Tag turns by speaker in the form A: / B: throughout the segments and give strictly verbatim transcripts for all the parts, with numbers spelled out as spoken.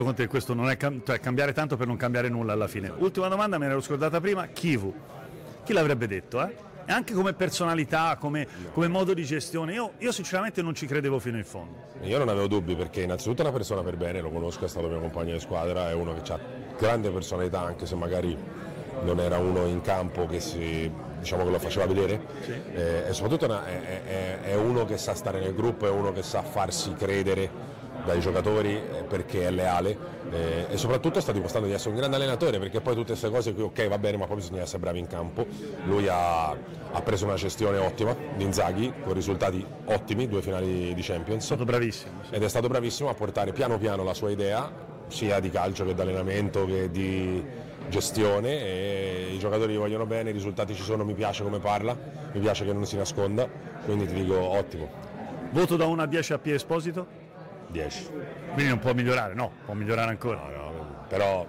A: Con te questo non è cam- cioè cambiare tanto per non cambiare nulla alla fine. Ultima domanda, me ne ero scordata prima, Chivu, chi l'avrebbe detto? Eh? E anche come personalità, come, come modo di gestione, io, io sinceramente non ci credevo fino in fondo.
B: Io non avevo dubbi perché innanzitutto è una persona per bene, lo conosco, è stato mio compagno di squadra, è uno che ha grande personalità anche se magari non era uno in campo che si, diciamo che lo faceva vedere, sì. eh, e soprattutto una, è, è, è uno che sa stare nel gruppo, è uno che sa farsi credere dai giocatori perché è leale eh, e soprattutto sta dimostrando di essere un grande allenatore, perché poi tutte queste cose qui ok va bene ma poi bisogna essere bravi in campo. Lui ha, ha preso una gestione ottima di Inzaghi con risultati ottimi, due finali di Champions, è
A: stato bravissimo, sì.
B: Ed è stato bravissimo a portare piano piano la sua idea sia di calcio che di allenamento che di gestione, e i giocatori gli vogliono bene, i risultati ci sono, mi piace come parla, mi piace che non si nasconda, quindi ti dico ottimo.
A: Voto da uno a dieci a P. Esposito?
B: dieci.
A: Quindi non può migliorare? No, può migliorare ancora.
B: No, no, però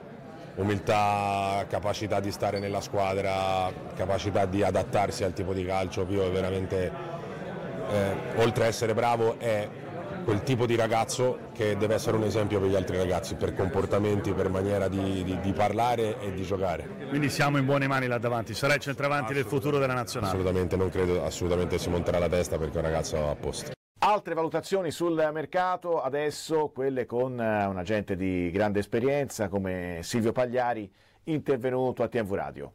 B: umiltà, capacità di stare nella squadra, capacità di adattarsi al tipo di calcio, Pio è veramente, eh, oltre a essere bravo, è quel tipo di ragazzo che deve essere un esempio per gli altri ragazzi, per comportamenti, per maniera di, di, di parlare e di giocare.
A: Quindi siamo in buone mani là davanti, sarà il centravanti del futuro della nazionale?
B: Assolutamente, non credo assolutamente si monterà la testa perché è un ragazzo a posto.
C: Altre valutazioni sul mercato, adesso quelle con un agente di grande esperienza come Silvio Pagliari, intervenuto a T V Radio.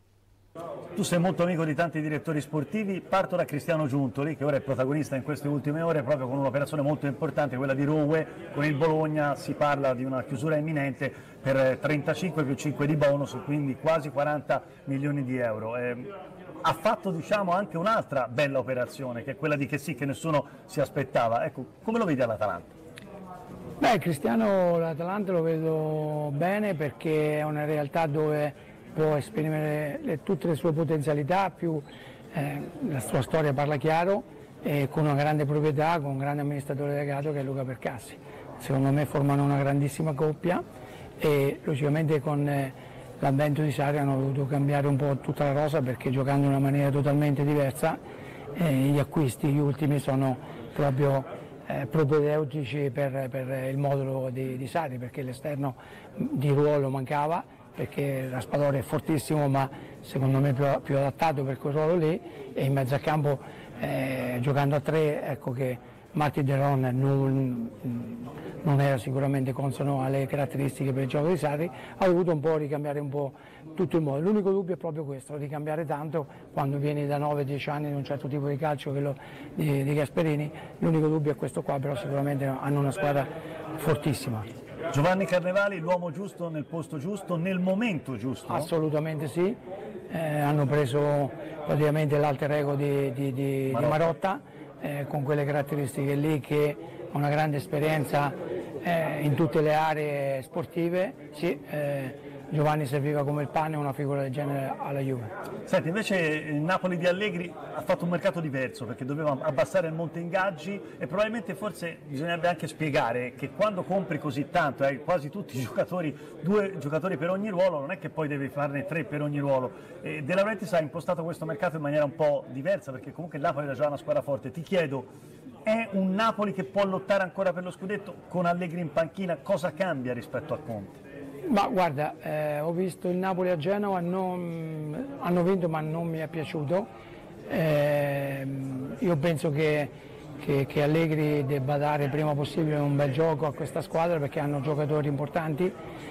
A: Tu sei molto amico di tanti direttori sportivi, parto da Cristiano Giuntoli che ora è protagonista in queste ultime ore proprio con un'operazione molto importante, quella di Rowe con il Bologna. Si parla di una chiusura imminente per trentacinque più cinque di bonus, quindi quasi quaranta milioni di euro. Eh, ha fatto diciamo anche un'altra bella operazione che è quella di che sì che nessuno si aspettava. Ecco, come lo vedi all'Atalanta?
D: Beh, Cristiano l'Atalanta lo vedo bene perché è una realtà dove può esprimere le, tutte le sue potenzialità, più eh, la sua storia parla chiaro, e con una grande proprietà, con un grande amministratore delegato che è Luca Percassi. Secondo me formano una grandissima coppia e logicamente con eh, l'avvento di Sarri hanno dovuto cambiare un po' tutta la rosa perché giocando in una maniera totalmente diversa eh, gli acquisti, gli ultimi sono proprio eh, propedeutici per, per il modulo di, di Sarri, perché l'esterno di ruolo mancava, perché Raspadori è fortissimo ma secondo me più, più adattato per quel ruolo lì, e in mezzo a campo eh, giocando a tre, ecco che Martin De Roon non, non era sicuramente consono alle caratteristiche per il gioco di Sarri, ha dovuto un po' ricambiare un po' tutto il modo. L'unico dubbio è proprio questo, ricambiare tanto quando vieni da nove dieci anni di un certo tipo di calcio, quello di, di Gasperini. L'unico dubbio è questo qua, però sicuramente hanno una squadra fortissima.
A: Giovanni Carnevali, l'uomo giusto nel posto giusto, nel momento giusto?
D: Assolutamente sì, eh, hanno preso praticamente l'alter ego di, di, di Marotta, di Marotta eh, con quelle caratteristiche lì, che ha una grande esperienza eh, in tutte le aree sportive. Sì, eh, Giovanni serviva come il pane, una figura del genere alla Juve.
A: Senti, invece il Napoli di Allegri ha fatto un mercato diverso perché doveva abbassare il monte ingaggi e probabilmente forse bisognerebbe anche spiegare che quando compri così tanto, hai eh, quasi tutti i giocatori, due giocatori per ogni ruolo, non è che poi devi farne tre per ogni ruolo. E De Laurentiis ha impostato questo mercato in maniera un po' diversa perché comunque il Napoli era già una squadra forte. Ti chiedo, è un Napoli che può lottare ancora per lo scudetto con Allegri in panchina? Cosa cambia rispetto a Conte?
D: Ma guarda, eh, ho visto il Napoli a Genova, non, hanno vinto ma non mi è piaciuto. Eh, io penso che, che, che Allegri debba dare prima possibile un bel gioco a questa squadra perché hanno giocatori importanti.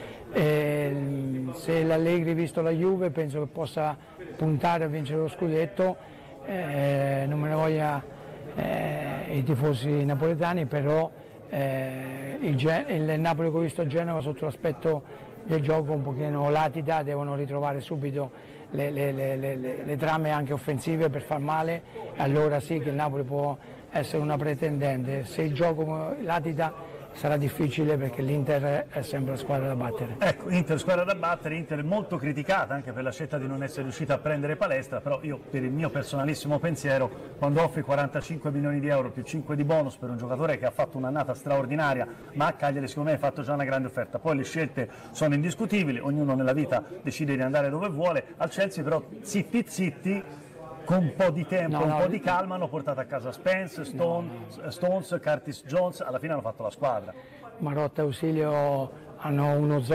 D: Eh, se l'Allegri, visto la Juve, penso che possa puntare a vincere lo scudetto. Eh, non me ne voglia eh, i tifosi napoletani, però eh, il, il Napoli che ho visto a Genova sotto l'aspetto del gioco un pochino latita, devono ritrovare subito le, le, le, le, le trame anche offensive per far male, allora sì che il Napoli può essere una pretendente. Se il gioco latita sarà difficile perché l'Inter è sempre la squadra da battere.
A: Ecco, Inter squadra da battere, Inter molto criticata anche per la scelta di non essere riuscita a prendere Palestra, però io per il mio personalissimo pensiero, quando offri quarantacinque milioni di euro più cinque di bonus per un giocatore che ha fatto un'annata straordinaria, ma a Cagliari secondo me hai fatto già una grande offerta. Poi le scelte sono indiscutibili, ognuno nella vita decide di andare dove vuole, al Chelsea però zitti zitti, con un po' di tempo, no, un no, po' di calma hanno portato a casa Spence, Stone, no, no. Stones, Curtis Jones, alla fine hanno fatto la squadra.
D: Marotta e Ausilio hanno uno